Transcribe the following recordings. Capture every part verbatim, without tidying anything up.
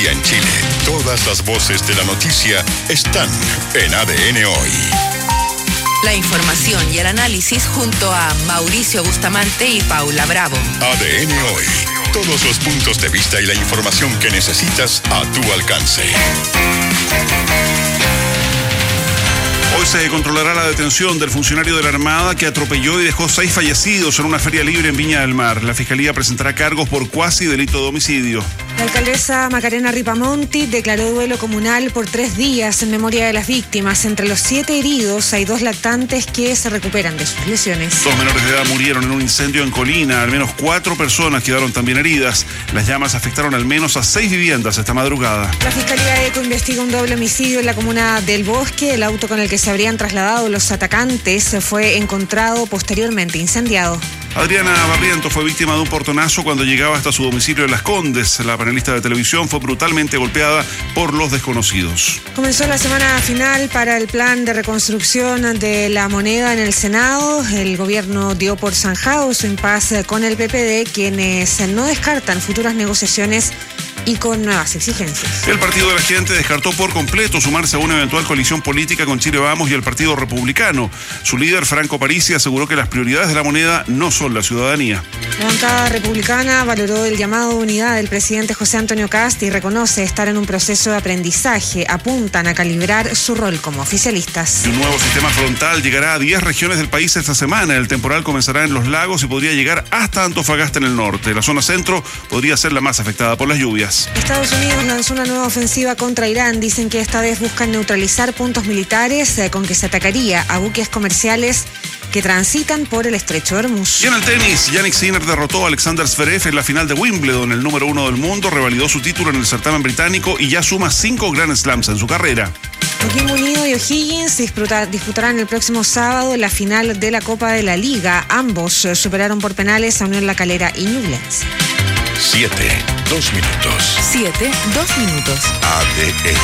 día en Chile. Todas las voces de la noticia están en A D N Hoy. La información y el análisis junto a Mauricio Bustamante y Paula Bravo. A D N Hoy. Todos los puntos de vista y la información que necesitas a tu alcance. Hoy se controlará la detención del funcionario de la Armada que atropelló y dejó seis fallecidos en una feria libre en Viña del Mar. La Fiscalía presentará cargos por cuasi delito de homicidio. La alcaldesa Macarena Ripamonti declaró duelo comunal por tres días en memoria de las víctimas. Entre los siete heridos hay dos lactantes que se recuperan de sus lesiones. Dos menores de edad murieron en un incendio en Colina. Al menos cuatro personas quedaron también heridas. Las llamas afectaron al menos a seis viviendas esta madrugada. La Fiscalía ECO investiga un doble homicidio en la comuna del Bosque. El auto con el que se habrían trasladado los atacantes fue encontrado posteriormente incendiado. Adriana Barrientos fue víctima de un portonazo cuando llegaba hasta su domicilio en Las Condes. La panelista de televisión fue brutalmente golpeada por los desconocidos. Comenzó la semana final para el plan de reconstrucción de la moneda en el Senado. El gobierno dio por zanjado su impasse con el P P D, quienes no descartan futuras negociaciones y con nuevas exigencias. El Partido de la Gente descartó por completo sumarse a una eventual coalición política con Chile Vamos y el Partido Republicano. Su líder, Franco Parisi, aseguró que las prioridades de la moneda no son la ciudadanía. La bancada republicana valoró el llamado de unidad del presidente José Antonio Kast y reconoce estar en un proceso de aprendizaje. Apuntan a calibrar su rol como oficialistas. Y un nuevo sistema frontal llegará a diez regiones del país esta semana. El temporal comenzará en Los Lagos y podría llegar hasta Antofagasta en el norte. La zona centro podría ser la más afectada por las lluvias. Estados Unidos lanzó una nueva ofensiva contra Irán. Dicen que esta vez buscan neutralizar puntos militares eh, con que se atacaría a buques comerciales que transitan por el estrecho de Hormuz. Y en el tenis, Jannik Sinner derrotó a Alexander Zverev en la final de Wimbledon. El número uno del mundo revalidó su título en el certamen británico y ya suma cinco Grand Slams en su carrera. Joaquín Munido y O'Higgins disputa, disputarán el próximo sábado la final de la Copa de la Liga. Ambos eh, superaron por penales a Unión La Calera y Ñublense. Siete, dos minutos. Siete, dos minutos. A D N.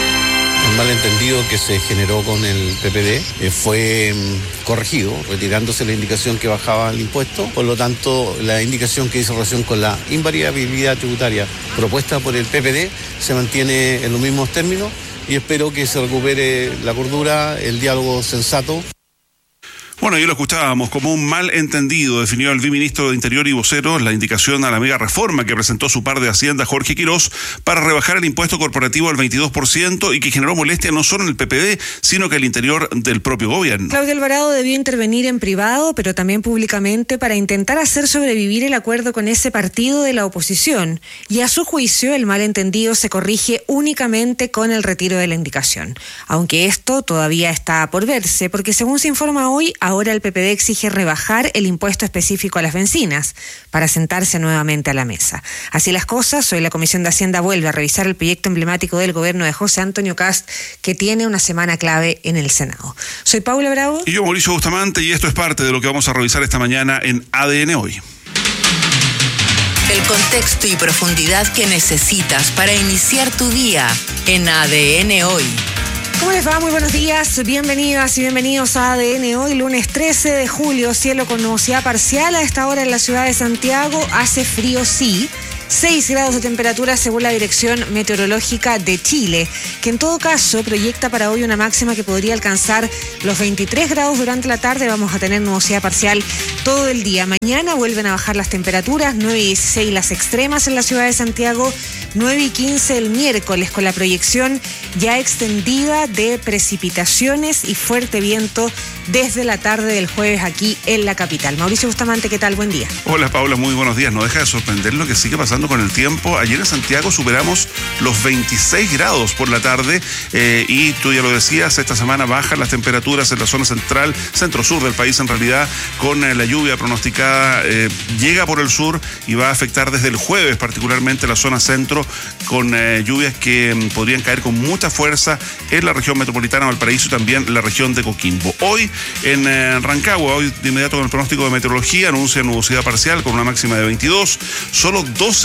El malentendido que se generó con el P P D eh, fue mm, corregido, retirándose la indicación que bajaba el impuesto. Por lo tanto, la indicación que hizo relación con la invariabilidad tributaria propuesta por el P P D se mantiene en los mismos términos y espero que se recupere la cordura, el diálogo sensato. Bueno, yo lo escuchábamos como un malentendido, definió el viceministro de Interior y vocero la indicación a la mega reforma que presentó su par de Hacienda, Jorge Quirós, para rebajar el impuesto corporativo al veintidós por ciento y que generó molestia no solo en el P P D, sino que al interior del propio gobierno. Claudio Alvarado debió intervenir en privado, pero también públicamente, para intentar hacer sobrevivir el acuerdo con ese partido de la oposición. Y a su juicio, el malentendido se corrige únicamente con el retiro de la indicación. Aunque esto todavía está por verse, porque según se informa hoy, ahora el P P D exige rebajar el impuesto específico a las bencinas para sentarse nuevamente a la mesa. Así las cosas, hoy la Comisión de Hacienda vuelve a revisar el proyecto emblemático del gobierno de José Antonio Kast, que tiene una semana clave en el Senado. Soy Paula Bravo. Y yo, Mauricio Bustamante, y esto es parte de lo que vamos a revisar esta mañana en A D N Hoy. El contexto y profundidad que necesitas para iniciar tu día en A D N Hoy. ¿Cómo les va? Muy buenos días, bienvenidas y bienvenidos a A D N Hoy, lunes trece de julio, cielo con nubosidad parcial a esta hora en la ciudad de Santiago, hace frío sí, seis grados de temperatura según la Dirección Meteorológica de Chile, que en todo caso proyecta para hoy una máxima que podría alcanzar los veintitrés grados durante la tarde. Vamos a tener nubosidad parcial todo el día. Mañana vuelven a bajar las temperaturas, nueve y dieciséis las extremas en la ciudad de Santiago, nueve y quince el miércoles, con la proyección ya extendida de precipitaciones y fuerte viento desde la tarde del jueves aquí en la capital. Mauricio Bustamante, ¿qué tal? Buen día. Hola Paula, muy buenos días. No deja de sorprender lo que sigue pasando con el tiempo. Ayer en Santiago superamos los veintiséis grados por la tarde eh, y tú ya lo decías, esta semana bajan las temperaturas en la zona central, centro-sur del país en realidad, con eh, la lluvia pronosticada, eh, llega por el sur y va a afectar desde el jueves particularmente la zona centro, con eh, lluvias que eh, podrían caer con mucha fuerza en la región metropolitana de Valparaíso y también en la región de Coquimbo. Hoy en eh, Rancagua, hoy de inmediato con el pronóstico de meteorología, anuncia nubosidad parcial con una máxima de veintidós, solo doce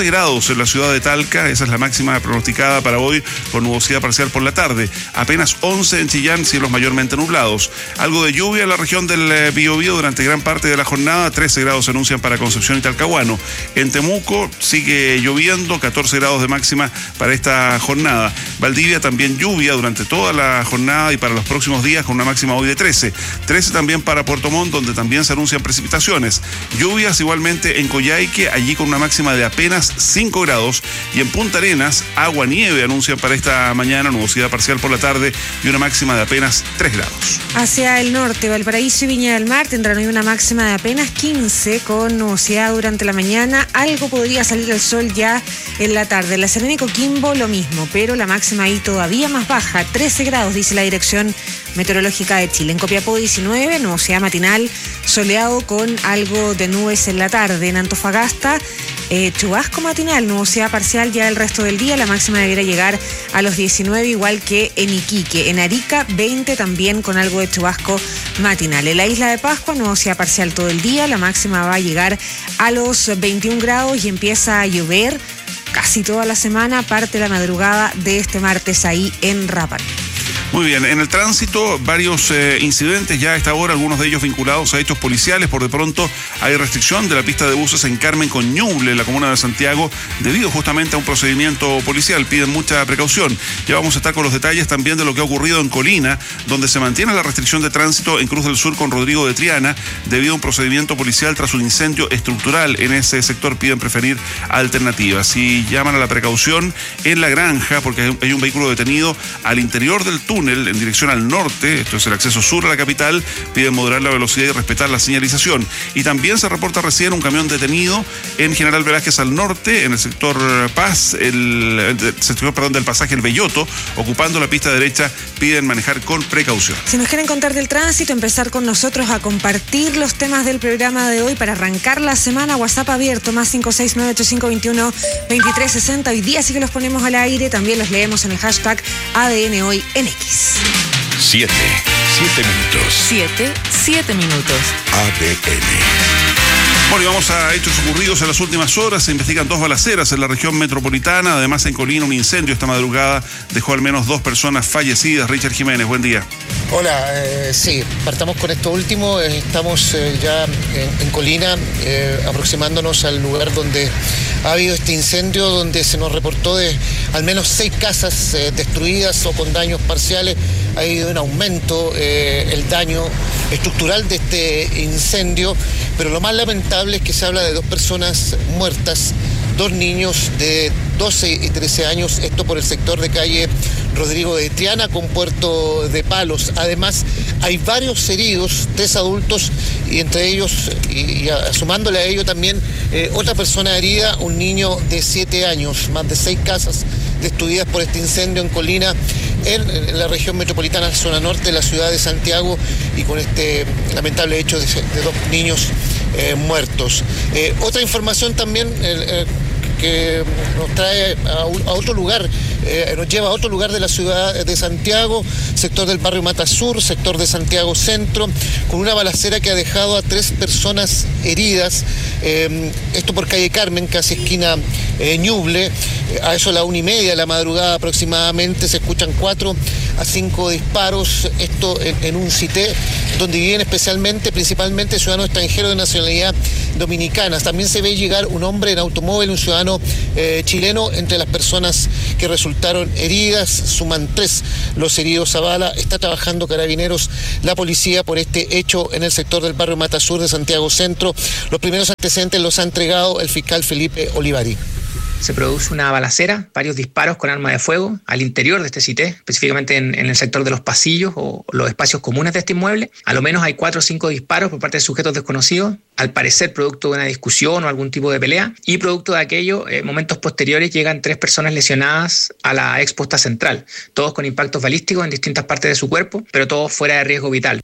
grados en la ciudad de Talca, esa es la máxima pronosticada para hoy, con nubosidad parcial por la tarde. Apenas once en Chillán, cielos mayormente nublados. Algo de lluvia en la región del Biobío durante gran parte de la jornada, trece grados se anuncian para Concepción y Talcahuano. En Temuco sigue lloviendo, catorce grados de máxima para esta jornada. Valdivia también lluvia durante toda la jornada y para los próximos días con una máxima hoy de trece. trece también para Puerto Montt, donde también se anuncian precipitaciones. Lluvias igualmente en Coyhaique, allí con una máxima de apenas cinco grados. Y en Punta Arenas, agua nieve anuncian para esta mañana, nubosidad parcial por la tarde y una máxima de apenas tres grados. Hacia el norte, Valparaíso y Viña del Mar tendrán hoy una máxima de apenas quince con nubosidad durante la mañana. Algo podría salir el sol ya en la tarde. La Serena y Coquimbo lo mismo, pero la máxima ahí todavía más baja, trece grados, dice la Dirección Meteorológica de Chile. En Copiapó diecinueve, nubosidad matinal, soleado con algo de nubes en la tarde. En Antofagasta, eh, chubasco matinal, nubosidad parcial ya el resto del día. La máxima debiera llegar a los diecinueve, igual que en Iquique. En Arica, veinte también con algo de chubasco matinal. En la Isla de Pascua, nubosidad parcial todo el día. La máxima va a llegar a los veintiún grados y empieza a llover casi toda la semana, parte de la madrugada de este martes ahí en Rápano. Muy bien, en el tránsito varios eh, incidentes ya a esta hora, algunos de ellos vinculados a hechos policiales. Por de pronto hay restricción de la pista de buses en Carmen con Ñuble, en la comuna de Santiago, debido justamente a un procedimiento policial. Piden mucha precaución. Ya vamos a estar con los detalles también de lo que ha ocurrido en Colina, donde se mantiene la restricción de tránsito en Cruz del Sur con Rodrigo de Triana, debido a un procedimiento policial tras un incendio estructural en ese sector. Piden preferir alternativas y llaman a la precaución en La Granja, porque hay un vehículo detenido al interior del túnel en dirección al norte, esto es el acceso sur a la capital. Piden moderar la velocidad y respetar la señalización. Y también se reporta recién un camión detenido en General Velázquez al norte, en el sector Paz, el, el sector perdón, del pasaje El Belloto, ocupando la pista derecha. Piden manejar con precaución. Si nos quieren contar del tránsito, empezar con nosotros a compartir los temas del programa de hoy para arrancar la semana, WhatsApp abierto, más cinco seis nueve ocho cinco dos uno dos tres seis cero. Hoy día sí que los ponemos al aire, también los leemos en el hashtag A D N Hoy en X. Siete, siete minutos. Siete, siete minutos. A D N. Bueno, y vamos a hechos ocurridos en las últimas horas. Se investigan dos balaceras en la región metropolitana. Además, en Colina, un incendio esta madrugada dejó al menos dos personas fallecidas. Richard Jiménez, buen día. Hola, eh, sí, partamos con esto último. Estamos eh, ya en, en Colina, eh, aproximándonos al lugar donde ha habido este incendio, donde se nos reportó de al menos seis casas eh, destruidas o con daños parciales. Ha habido un aumento eh, el daño estructural de este incendio, pero lo más lamentable es que se habla de dos personas muertas, dos niños de doce y trece años, esto por el sector de calle Rodrigo de Triana con Puerto de Palos. Además, hay varios heridos, tres adultos y entre ellos, y, y sumándole a ello también, eh, otra persona herida, un niño de siete años, más de seis casas destruidas por este incendio en Colina, en, en la región metropolitana, zona norte de la ciudad de Santiago, y con este lamentable hecho de, de dos niños eh, muertos. Eh, otra información también eh, que nos trae a, a otro lugar, eh, nos lleva a otro lugar de la ciudad de Santiago, sector del barrio Mata Sur, sector de Santiago Centro, con una balacera que ha dejado a tres personas heridas, eh, esto por calle Carmen, casi esquina eh, Ñuble. A eso a la una y media de la madrugada aproximadamente se escuchan cuatro a cinco disparos, esto en, en un cité donde viven especialmente, principalmente ciudadanos extranjeros de nacionalidad dominicana. También se ve llegar un hombre en automóvil, un ciudadano eh, chileno, entre las personas que resultaron heridas. Suman tres los heridos a bala. Está trabajando Carabineros, la policía, por este hecho en el sector del barrio Mata Sur de Santiago Centro. Los primeros antecedentes los ha entregado el fiscal Felipe Olivari. Se produce una balacera, varios disparos con arma de fuego al interior de este cité, específicamente en, en el sector de los pasillos o los espacios comunes de este inmueble. A lo menos hay cuatro o cinco disparos por parte de sujetos desconocidos, al parecer producto de una discusión o algún tipo de pelea, y producto de aquello, en eh, momentos posteriores llegan tres personas lesionadas a la exposta central, todos con impactos balísticos en distintas partes de su cuerpo, pero todos fuera de riesgo vital.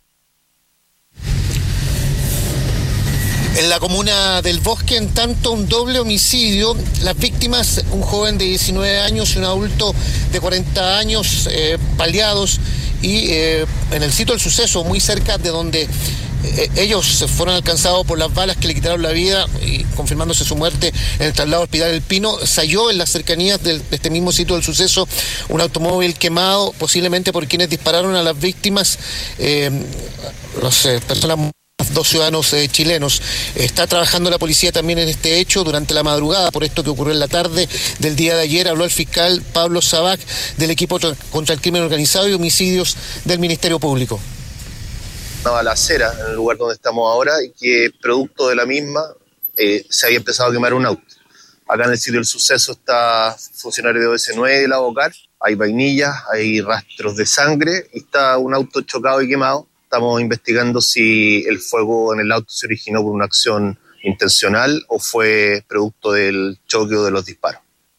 En la comuna del Bosque, en tanto, un doble homicidio. Las víctimas, un joven de diecinueve años y un adulto de cuarenta años, eh, baleados, y eh, en el sitio del suceso, muy cerca de donde eh, ellos fueron alcanzados por las balas que le quitaron la vida y confirmándose su muerte en el traslado al Hospital El Pino. Se halló en las cercanías del, de este mismo sitio del suceso un automóvil quemado, posiblemente por quienes dispararon a las víctimas, eh, las eh, personas... dos ciudadanos eh, chilenos. Está trabajando la policía también en este hecho durante la madrugada, por esto que ocurrió en la tarde del día de ayer. Habló el fiscal Pablo Sabac del equipo contra el crimen organizado y homicidios del Ministerio Público. Una balacera en el lugar donde estamos ahora y que producto de la misma eh, se había empezado a quemar un auto. Acá en el sitio del suceso está funcionario de O S nueve de la Bocar, hay vainillas, hay rastros de sangre y está un auto chocado y quemado. Estamos investigando si el fuego en el auto se originó por una acción intencional o fue producto del choque o de los disparos.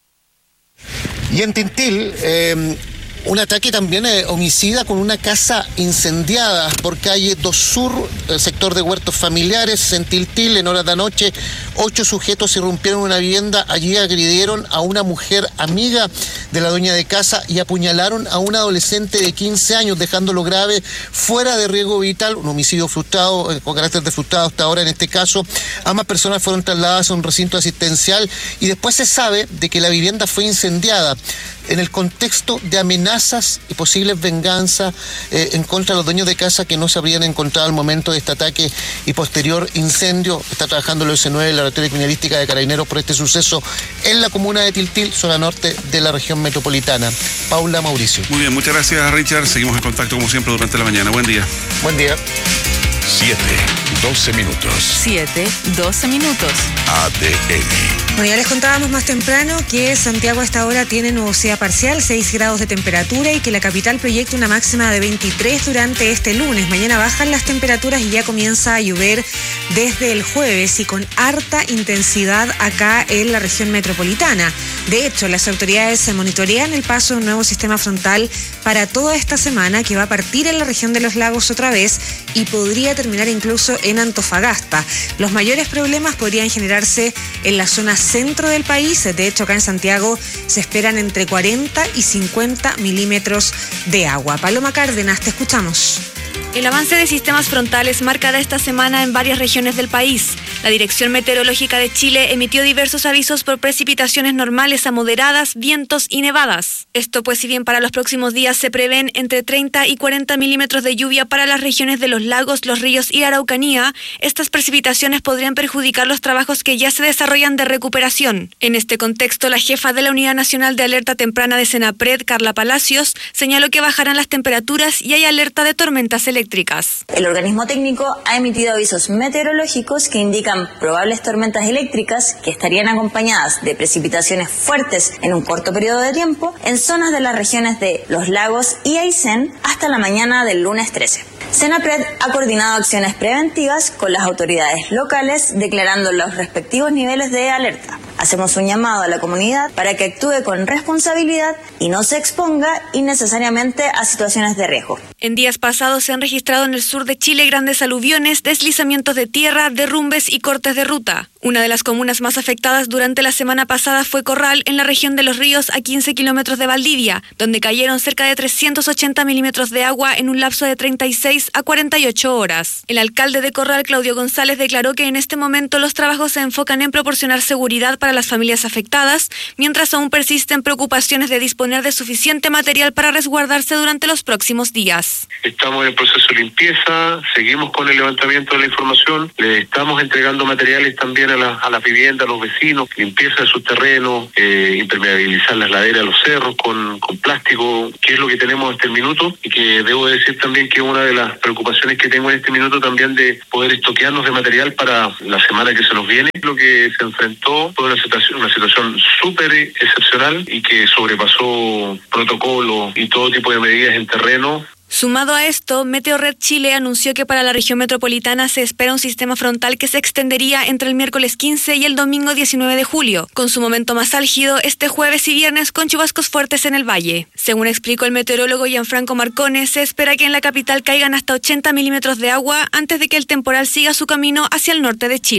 Y en Tintil, eh, un ataque también eh, homicida con una casa incendiada por calle dos Sur, el sector de huertos familiares, en Tintil, en horas de la noche. Ocho sujetos irrumpieron en una vivienda, allí agredieron a una mujer amiga de la dueña de casa y apuñalaron a un adolescente de quince años, dejándolo grave, fuera de riesgo vital, un homicidio frustrado, eh, con carácter de frustrado hasta ahora en este caso. Ambas personas fueron trasladadas a un recinto asistencial y después se sabe de que la vivienda fue incendiada en el contexto de amenazas y posibles venganzas eh, en contra de los dueños de casa que no se habrían encontrado al momento de este ataque y posterior incendio. Está trabajando el O S nueve, la Laboratorio de Criminalística de Carabineros, por este suceso en la comuna de Tiltil, zona norte de la región metropolitana. Paula Mauricio. Muy bien, muchas gracias, Richard. Seguimos en contacto como siempre durante la mañana. Buen día. Buen día. siete, doce minutos. siete, doce minutos. A D N. Bueno, ya les contábamos más temprano que Santiago a esta hora tiene nubosidad parcial, seis grados de temperatura y que la capital proyecta una máxima de veintitrés durante este lunes. Mañana bajan las temperaturas y ya comienza a llover desde el jueves y con harta intensidad acá en la región metropolitana. De hecho, las autoridades monitorean el paso de un nuevo sistema frontal para toda esta semana que va a partir en la región de los lagos otra vez y podría terminar incluso en Antofagasta. Los mayores problemas podrían generarse en la zona centro del país. De hecho, acá en Santiago se esperan entre cuarenta y cincuenta milímetros de agua. Paloma Cárdenas, te escuchamos. El avance de sistemas frontales marcará esta semana en varias regiones del país. La Dirección Meteorológica de Chile emitió diversos avisos por precipitaciones normales a moderadas, vientos y nevadas. Esto pues si bien para los próximos días se prevén entre treinta y cuarenta milímetros de lluvia para las regiones de los lagos, los ríos y Araucanía, estas precipitaciones podrían perjudicar los trabajos que ya se desarrollan de recuperación. En este contexto, la jefa de la Unidad Nacional de Alerta Temprana de Senapred, Carla Palacios, señaló que bajarán las temperaturas y hay alerta de tormentas eléctricas. El organismo técnico ha emitido avisos meteorológicos que indican probables tormentas eléctricas que estarían acompañadas de precipitaciones fuertes en un corto periodo de tiempo en zonas de las regiones de Los Lagos y Aysén hasta la mañana del lunes trece. Senapred ha coordinado acciones preventivas con las autoridades locales, declarando los respectivos niveles de alerta. Hacemos un llamado a la comunidad para que actúe con responsabilidad y no se exponga innecesariamente a situaciones de riesgo. En días pasados se han registrado en el sur de Chile grandes aluviones, deslizamientos de tierra, derrumbes y cortes de ruta. Una de las comunas más afectadas durante la semana pasada fue Corral, en la región de Los Ríos, a quince kilómetros de Valdivia, donde cayeron cerca de trescientos ochenta milímetros de agua en un lapso de treinta y seis a cuarenta y ocho horas. El alcalde de Corral, Claudio González, declaró que en este momento los trabajos se enfocan en proporcionar seguridad para las familias afectadas, mientras aún persisten preocupaciones de disponer de suficiente material para resguardarse durante los próximos días. Estamos en el proceso de limpieza, seguimos con el levantamiento de la información, le estamos entregando materiales también a, la, a las viviendas, a los vecinos, limpieza de sus terrenos, eh, impermeabilizar las laderas, los cerros con, con plástico, que es lo que tenemos hasta el minuto, y que debo decir también que una de las preocupaciones que tengo en este minuto también de poder estoquearnos de material para la semana que se nos viene. Lo que se enfrentó fue una situación, una situación súper excepcional y que sobrepasó protocolos y todo tipo de medidas en terreno. Sumado a esto, Meteorred Chile anunció que para la región metropolitana se espera un sistema frontal que se extendería entre el miércoles quince y el domingo diecinueve de julio, con su momento más álgido este jueves y viernes con chubascos fuertes en el valle. Según explicó el meteorólogo Gianfranco Marcone, se espera que en la capital caigan hasta ochenta milímetros de agua antes de que el temporal siga su camino hacia el norte de Chile.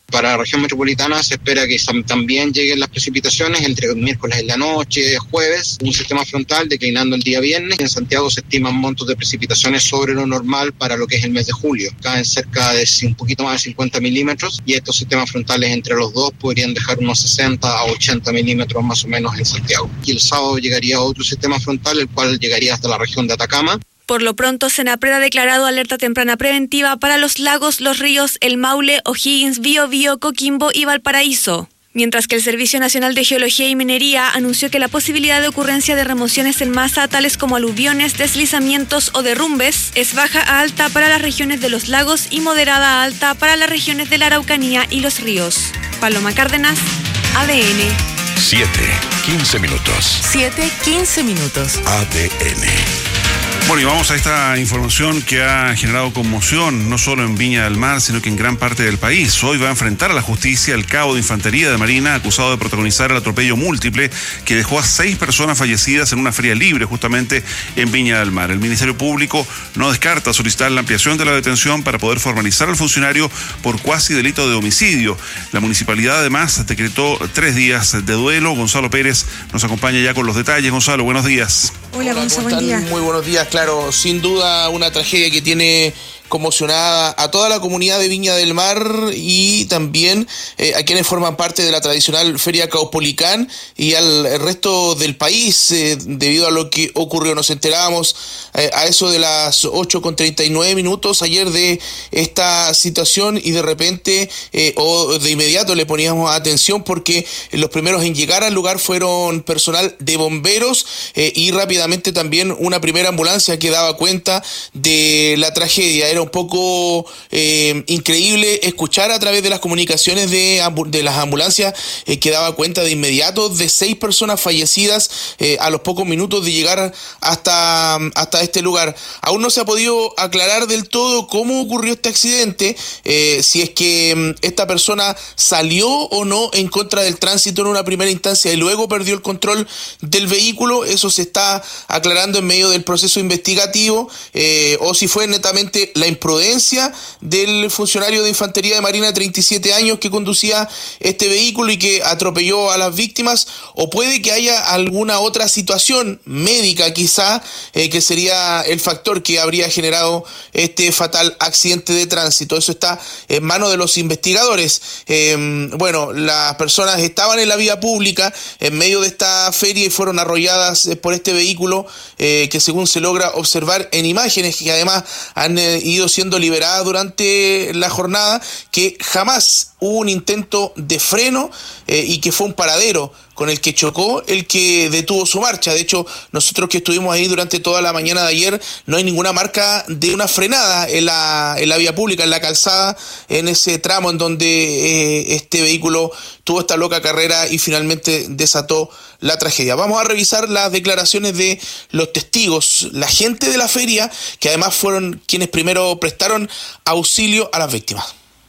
Para la región metropolitana se espera que también lleguen las precipitaciones entre miércoles en la noche, jueves, un sistema frontal declinando el día viernes. En Santiago se estiman montos de precipitaciones sobre lo normal para lo que es el mes de julio. Caen cerca de un poquito más de cincuenta milímetros y estos sistemas frontales entre los dos podrían dejar unos sesenta a ochenta milímetros más o menos en Santiago. Y el sábado llegaría otro sistema frontal, el cual llegaría hasta la región de Atacama. Por lo pronto, Senapred ha declarado alerta temprana preventiva para los lagos, los ríos El Maule, O'Higgins, Biobío, Coquimbo y Valparaíso. Mientras que el Servicio Nacional de Geología y Minería anunció que la posibilidad de ocurrencia de remociones en masa, tales como aluviones, deslizamientos o derrumbes, es baja a alta para las regiones de los lagos y moderada a alta para las regiones de la Araucanía y los ríos. Paloma Cárdenas, A D N. siete, quince minutos. siete, quince minutos. A D N. Bueno, y vamos a esta información que ha generado conmoción, no solo en Viña del Mar, sino que en gran parte del país. Hoy va a enfrentar a la justicia el cabo de Infantería de Marina, acusado de protagonizar el atropello múltiple que dejó a seis personas fallecidas en una feria libre justamente en Viña del Mar. El Ministerio Público no descarta solicitar la ampliación de la detención para poder formalizar al funcionario por cuasi delito de homicidio. La municipalidad además decretó tres días de duelo. Gonzalo Pérez nos acompaña ya con los detalles. Gonzalo, buenos días. Hola, Gonzalo, buen día. Muy buenos días, claro, sin duda una tragedia que tiene conmocionada a toda la comunidad de Viña del Mar y también eh, a quienes forman parte de la tradicional Feria Caupolicán y al resto del país eh, debido a lo que ocurrió. Nos enterábamos eh, a eso de las ocho con treinta y nueve minutos ayer de esta situación y de repente eh, o de inmediato le poníamos atención porque los primeros en llegar al lugar fueron personal de bomberos eh, y rápidamente también una primera ambulancia que daba cuenta de la tragedia. Era un poco eh, increíble escuchar a través de las comunicaciones de, de las ambulancias eh, que daba cuenta de inmediato de seis personas fallecidas eh, a los pocos minutos de llegar hasta, hasta este lugar. Aún no se ha podido aclarar del todo cómo ocurrió este accidente, eh, si es que esta persona salió o no en contra del tránsito en una primera instancia y luego perdió el control del vehículo. Eso se está aclarando en medio del proceso investigativo, eh, o si fue netamente la imprudencia del funcionario de Infantería de Marina de treinta y siete años que conducía este vehículo y que atropelló a las víctimas, o puede que haya alguna otra situación médica quizá eh, que sería el factor que habría generado este fatal accidente de tránsito. Eso está en manos de los investigadores. Eh, bueno, las personas estaban en la vía pública en medio de esta feria y fueron arrolladas eh, por este vehículo eh, que según se logra observar en imágenes que además han eh, ido siendo liberadas durante la jornada, que jamás hubo un intento de freno eh, y que fue un paradero con el que chocó el que detuvo su marcha. De hecho, nosotros que estuvimos ahí durante toda la mañana de ayer, no hay ninguna marca de una frenada en la, en la vía pública, en la calzada, en ese tramo en donde eh, este vehículo tuvo esta loca carrera y finalmente desató la tragedia. Vamos a revisar las declaraciones de los testigos, la gente de la feria, que además fueron quienes primero prestaron auxilio a las víctimas.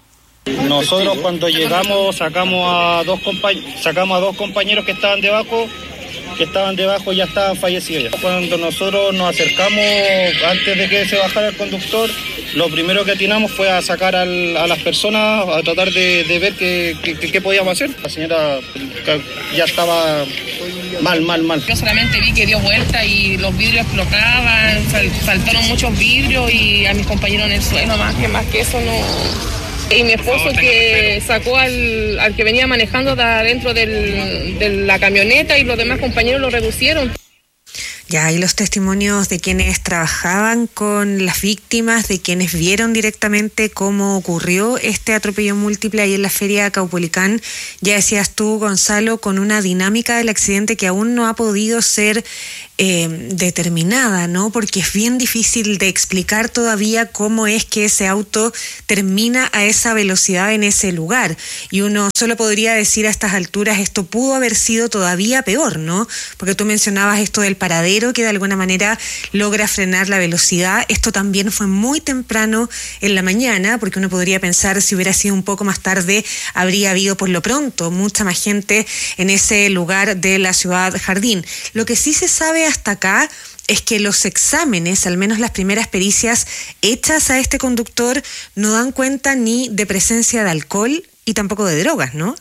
Nosotros cuando llegamos sacamos a dos compañ- sacamos a dos compañeros que estaban debajo, que estaban debajo ya estaban fallecidos. Cuando nosotros nos acercamos, antes de que se bajara el conductor, lo primero que atinamos fue a sacar al, a las personas, a tratar de, de ver qué, qué, qué podíamos hacer. La señora ya estaba mal, mal, mal. Yo solamente vi que dio vuelta y los vidrios explotaban, sal, saltaron muchos vidrios y a mis compañeros en el suelo, más que, más que eso no... Y mi esposo que sacó al, al que venía manejando de adentro del, de la camioneta y los demás compañeros lo reducieron. Ya hay los testimonios de quienes trabajaban con las víctimas, de quienes vieron directamente cómo ocurrió este atropello múltiple ahí en la Feria Caupolicán. Ya decías tú, Gonzalo, con una dinámica del accidente que aún no ha podido ser eh, determinada, ¿no? Porque es bien difícil de explicar todavía cómo es que ese auto termina a esa velocidad en ese lugar. Y uno solo podría decir a estas alturas, esto pudo haber sido todavía peor, ¿no? Porque tú mencionabas esto del paradero, que de alguna manera logra frenar la velocidad. Esto también fue muy temprano en la mañana, porque uno podría pensar si hubiera sido un poco más tarde, habría habido por lo pronto mucha más gente en ese lugar de la ciudad Jardín. Lo que sí se sabe hasta acá es que los exámenes, al menos las primeras pericias hechas a este conductor, no dan cuenta ni de presencia de alcohol y tampoco de drogas, ¿no?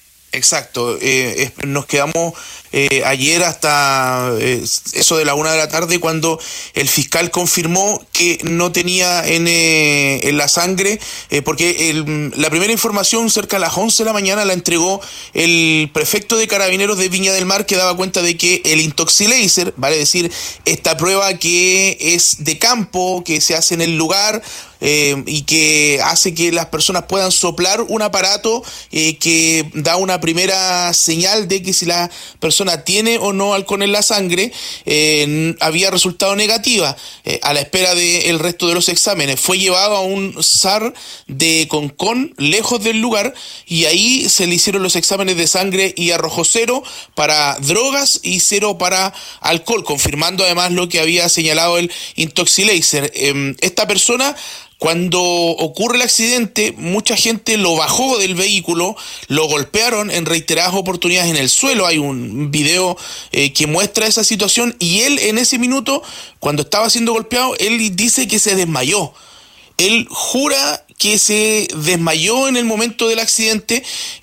Exacto, eh, eh, nos quedamos eh, ayer hasta eh, eso de la una de la tarde cuando el fiscal confirmó que no tenía en, eh, en la sangre, eh, porque el, la primera información cerca de las once de la mañana la entregó el prefecto de Carabineros de Viña del Mar, que daba cuenta de que el Intoxilaser, vale decir, esta prueba que es de campo, que se hace en el lugar, Eh, y que hace que las personas puedan soplar un aparato eh, que da una primera señal de que si la persona tiene o no alcohol en la sangre, eh, había resultado negativa. Eh, a la espera del resto de los exámenes fue llevado a un S A R de Concón, lejos del lugar, y ahí se le hicieron los exámenes de sangre y arrojó cero para drogas y cero para alcohol, confirmando además lo que había señalado el Intoxilaser. Eh, esta persona, cuando ocurre el accidente, mucha gente lo bajó del vehículo, lo golpearon en reiteradas oportunidades en el suelo. Hay un video eh, que muestra esa situación, y él en ese minuto, cuando estaba siendo golpeado, él dice que se desmayó. Él jura que se desmayó en el momento del accidente,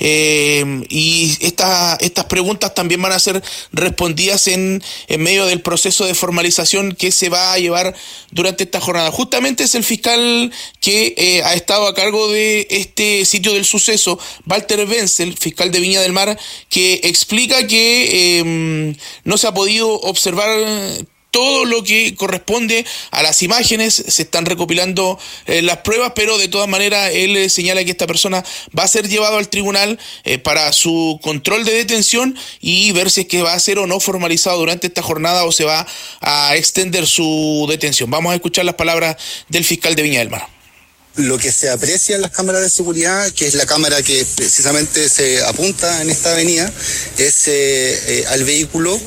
eh, y esta, estas preguntas también van a ser respondidas en, en medio del proceso de formalización que se va a llevar durante esta jornada. Justamente es el fiscal que eh, ha estado a cargo de este sitio del suceso, Walter Wenzel, fiscal de Viña del Mar, que explica que eh, no se ha podido observar todo lo que corresponde a las imágenes, se están recopilando eh, las pruebas, pero de todas maneras él eh, señala que esta persona va a ser llevado al tribunal eh, para su control de detención y ver si es que va a ser o no formalizado durante esta jornada o se va a extender su detención. Vamos a escuchar las palabras del fiscal de Viña del Mar. Lo que se aprecia en las cámaras de seguridad, que es la cámara que precisamente se apunta en esta avenida, es eh, eh, al vehículo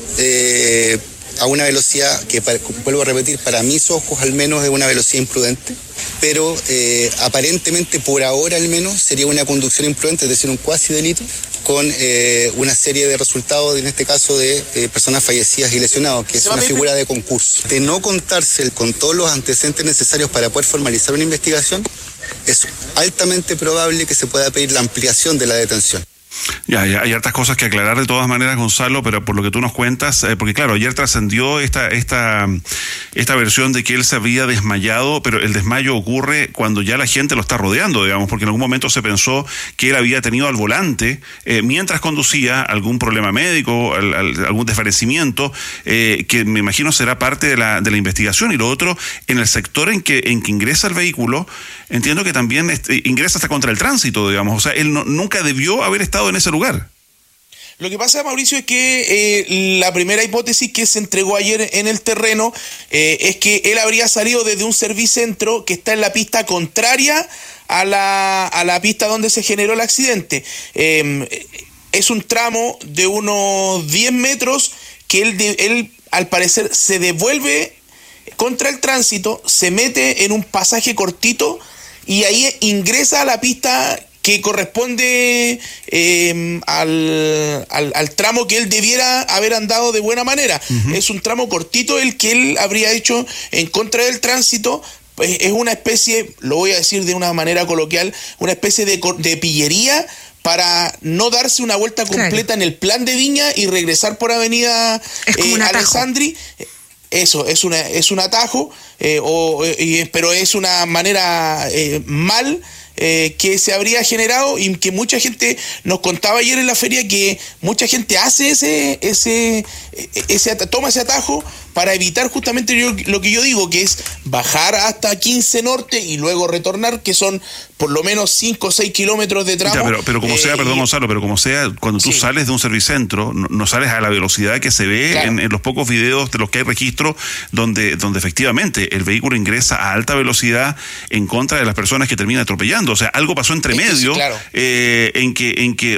eh, a una velocidad que, vuelvo a repetir, para mis ojos al menos es una velocidad imprudente, pero eh, aparentemente por ahora al menos sería una conducción imprudente, es decir, un cuasi delito, con eh, una serie de resultados, en este caso de eh, personas fallecidas y lesionados, que es una figura de concurso. De no contarse con todos los antecedentes necesarios para poder formalizar una investigación, es altamente probable que se pueda pedir la ampliación de la detención. Ya, ya, hay hartas cosas que aclarar de todas maneras, Gonzalo, pero por lo que tú nos cuentas, eh, porque claro, ayer trascendió esta, esta, esta versión de que él se había desmayado, pero el desmayo ocurre cuando ya la gente lo está rodeando, digamos, porque en algún momento se pensó que él había tenido al volante, eh, mientras conducía, algún problema médico, al, al, algún desvanecimiento, eh, que me imagino será parte de la, de la investigación. Y lo otro, en el sector en que, en que ingresa el vehículo, entiendo que también este, ingresa hasta contra el tránsito, digamos, o sea, él no, nunca debió haber estado en ese lugar. Lo que pasa, Mauricio, es que eh, la primera hipótesis que se entregó ayer en el terreno eh, es que él habría salido desde un servicentro que está en la pista contraria a la, a la pista donde se generó el accidente. Eh, es un tramo de unos diez metros que él, de, él al parecer se devuelve contra el tránsito, se mete en un pasaje cortito y ahí ingresa a la pista que corresponde eh, al, al, al tramo que él debiera haber andado de buena manera. Uh-huh. Es un tramo cortito el que él habría hecho en contra del tránsito. Pues es una especie, lo voy a decir de una manera coloquial, una especie de, de pillería para no darse una vuelta completa, claro, en el plan de Viña y regresar por avenida eh, Alessandri. Eso, es una es un atajo, eh, o, eh, pero es una manera eh, mal eh, que se habría generado y que mucha gente nos contaba ayer en la feria que mucha gente hace ese ese ese toma ese atajo para evitar justamente yo, lo que yo digo, que es bajar hasta quince Norte y luego retornar, que son por lo menos cinco o seis kilómetros de tramo. Ya, pero, pero como eh, sea, perdón, y, Gonzalo, pero como sea, cuando tú sí. sales de un servicentro, no, no sales a la velocidad que se ve, claro, en, en los pocos videos de los que hay registro, donde, donde efectivamente el vehículo ingresa a alta velocidad en contra de las personas que termina atropellando. O sea, algo pasó entre medio, sí, claro, eh, en que, en que